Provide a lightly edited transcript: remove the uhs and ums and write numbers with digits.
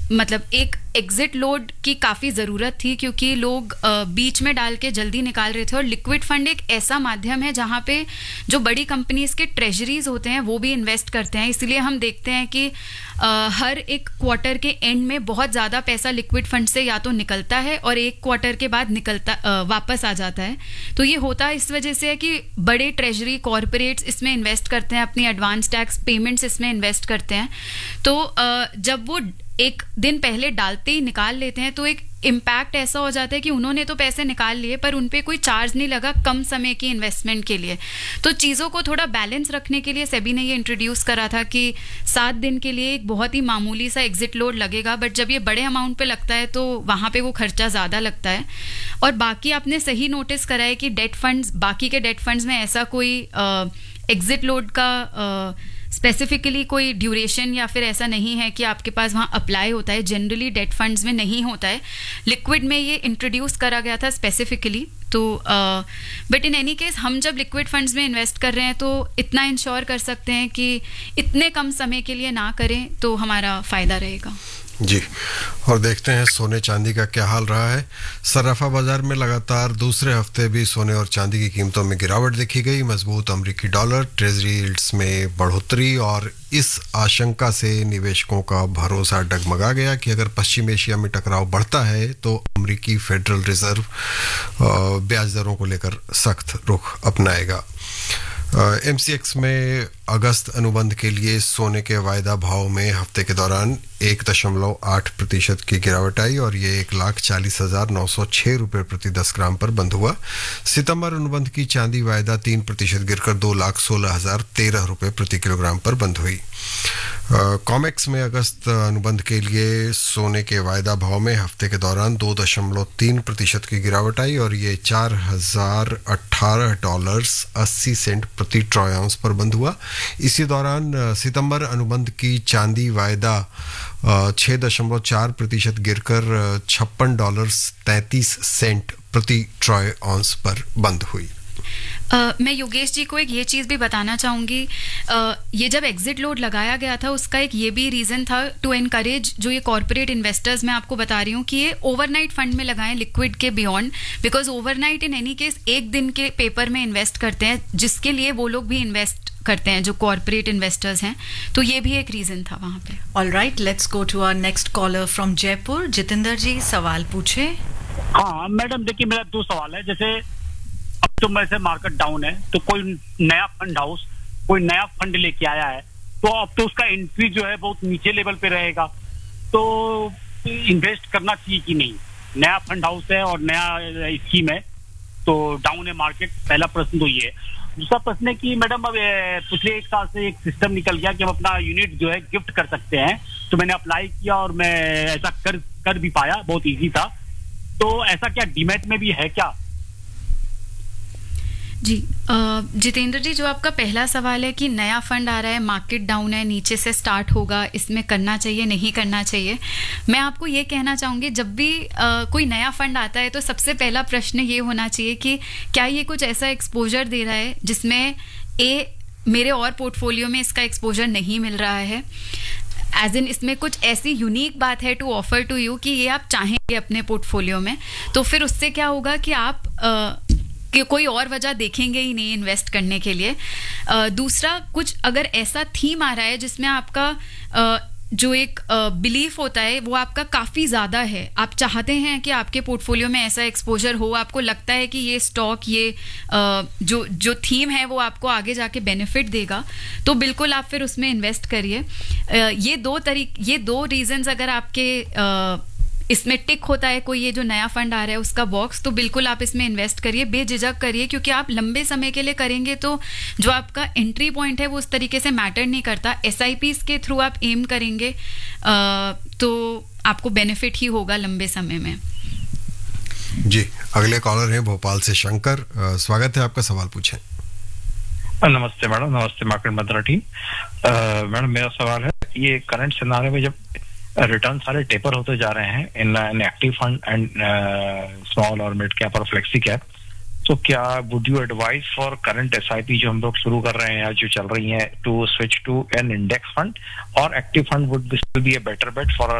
मतलब एक exit load की काफ़ी ज़रूरत थी, क्योंकि लोग बीच में डाल के जल्दी निकाल रहे थे। और लिक्विड फंड एक ऐसा माध्यम है जहाँ पे जो बड़ी कंपनीज के ट्रेजरीज होते हैं वो भी इन्वेस्ट करते हैं। इसलिए हम देखते हैं कि हर एक क्वार्टर के एंड में बहुत ज़्यादा पैसा लिक्विड फंड से या तो निकलता है और एक क्वार्टर के बाद वापस आ जाता है। तो ये होता इस वजह से है कि बड़े ट्रेजरी कॉरपोरेट्स इसमें इन्वेस्ट करते हैं, अपनी एडवांस टैक्स पेमेंट्स इसमें इन्वेस्ट करते हैं। तो जब वो एक दिन पहले डालते ही निकाल लेते हैं तो एक इम्पैक्ट ऐसा हो जाता है कि उन्होंने तो पैसे निकाल लिए पर उन पे कोई चार्ज नहीं लगा कम समय की इन्वेस्टमेंट के लिए। तो चीज़ों को थोड़ा बैलेंस रखने के लिए सेबी ने ये इंट्रोड्यूस करा था कि 7 दिन के लिए एक बहुत ही मामूली सा एग्जिट लोड लगेगा, बट जब ये बड़े अमाउंट पे लगता है तो वहाँ पे वो खर्चा ज़्यादा लगता है। और बाकी आपने सही नोटिस करा है कि बाकी के डेट फंड्स में ऐसा कोई एग्जिट लोड का स्पेसिफिकली कोई ड्यूरेशन या फिर ऐसा नहीं है कि आपके पास वहाँ अप्लाई होता है। जनरली डेट फंड्स में नहीं होता है, लिक्विड में ये इंट्रोड्यूस करा गया था स्पेसिफिकली। तो बट इन एनी केस हम जब लिक्विड फंड्स में इन्वेस्ट कर रहे हैं तो इतना इंश्योर कर सकते हैं कि इतने कम समय के लिए ना करें तो हमारा फ़ायदा रहेगा। जी, और देखते हैं सोने चांदी का क्या हाल रहा है। सराफा बाजार में लगातार दूसरे हफ्ते भी सोने और चांदी की कीमतों में गिरावट देखी गई। मजबूत अमेरिकी डॉलर, ट्रेजरी यील्ड्स में बढ़ोतरी और इस आशंका से निवेशकों का भरोसा डगमगा गया कि अगर पश्चिम एशिया में टकराव बढ़ता है तो अमेरिकी फेडरल रिजर्व ब्याज दरों को लेकर सख्त रुख अपनाएगा। MCX में अगस्त अनुबंध के लिए सोने के वायदा भाव में हफ्ते के दौरान 1.8% की गिरावट आई और ये 1,40,906 रुपये प्रति 10 ग्राम पर बंद हुआ। सितंबर अनुबंध की चांदी वायदा 3% गिरकर 2,16,013 रुपये प्रति किलोग्राम पर बंद हुई। कॉमेक्स में अगस्त अनुबंध के लिए सोने के वायदा भाव में हफ्ते के दौरान 2.3% की गिरावट आई और ये $4,018.80 प्रति ट्रॉय आउंस पर बंद हुआ। इसी दौरान सितंबर अनुबंध की चांदी वायदा 6.4% गिरकर $56.33 प्रति ट्रॉय आउंस पर बंद हुई। मैं योगेश जी को एक ये चीज़ भी बताना चाहूँगी, ये जब एग्जिट लोड लगाया गया था उसका एक ये भी रीज़न था टू एनकरेज जो ये कॉर्पोरेट इन्वेस्टर्स मैं आपको बता रही हूँ कि ये ओवरनाइट फंड में लगाएं लिक्विड के beyond, because overnight in any case एक दिन के पेपर में इन्वेस्ट करते हैं जिसके लिए वो लोग भी इन्वेस्ट करते हैं जो कॉर्पोरेट इन्वेस्टर्स हैं। तो ये भी एक रीज़न था वहाँ पे। Alright, let's go to our next collar from Jaipur. Jitendra जी सवाल पूछे। हाँ मैडम, देखिए मेरा 2 सवाल है। जैसे अब तो वैसे मार्केट डाउन है तो कोई नया फंड हाउस कोई नया फंड लेके आया है तो अब तो उसका एंट्री जो है बहुत नीचे लेवल पे रहेगा, तो इन्वेस्ट करना चाहिए कि नहीं? नया फंड हाउस है और नया स्कीम है तो डाउन है मार्केट, पहला प्रश्न तो ये है। दूसरा प्रश्न है कि मैडम अब पिछले 1 साल से एक सिस्टम निकल गया कि हम अपना यूनिट जो है गिफ्ट कर सकते हैं, तो मैंने अप्लाई किया और मैं ऐसा कर भी पाया, बहुत इजी था। तो ऐसा क्या डीमैट में भी है क्या? जी जितेंद्र जी, जो आपका पहला सवाल है कि नया फंड आ रहा है, मार्केट डाउन है, नीचे से स्टार्ट होगा, इसमें करना चाहिए नहीं करना चाहिए, मैं आपको ये कहना चाहूँगी जब भी कोई नया फंड आता है तो सबसे पहला प्रश्न ये होना चाहिए कि क्या ये कुछ ऐसा एक्सपोजर दे रहा है जिसमें मेरे और पोर्टफोलियो में इसका एक्सपोजर नहीं मिल रहा है, एज इन इसमें कुछ ऐसी यूनिक बात है टू ऑफर टू यू कि ये आप चाहेंगे अपने पोर्टफोलियो में। तो फिर उससे क्या होगा कि आप कि कोई और वजह देखेंगे ही नहीं इन्वेस्ट करने के लिए। दूसरा, कुछ अगर ऐसा थीम आ रहा है जिसमें आपका जो एक बिलीफ होता है वो आपका काफ़ी ज़्यादा है, आप चाहते हैं कि आपके पोर्टफोलियो में ऐसा एक्सपोजर हो, आपको लगता है कि ये स्टॉक ये जो थीम है वो आपको आगे जाके बेनिफिट देगा, तो बिल्कुल आप फिर उसमें इन्वेस्ट करिए। ये 2 रीजंस अगर आपके इसमें टिक होता है कोई ये जो नया फंड आ रहा है उसका बॉक्स, तो बिल्कुल आप इसमें इन्वेस्ट करिए, बेझिझक करिए, क्योंकि आप लंबे समय के लिए करेंगे तो जो आपका एंट्री पॉइंट है वो उस तरीके से मैटर नहीं करता। SIPs के थ्रू आप एम करेंगे तो आपको बेनिफिट ही होगा लंबे समय में। जी, अगले कॉलर हैं भोपाल से शंकर। स्वागत है आपका, सवाल पूछें। नमस्ते मैडम, नमस्ते मार्केट मंत्रा टीम। मैडम मेरा सवाल है, ये करंट सिनारियो में जब रिटर्न सारे टेपर होते जा रहे हैं इन एक्टिव फंड एंड स्मॉल और मिड कैप और फ्लेक्सी कैप, तो क्या would you advise for current SIP जो हम लोग शुरू कर रहे हैं या जो चल रही हैं to switch to N index fund, और active fund would be a better bat for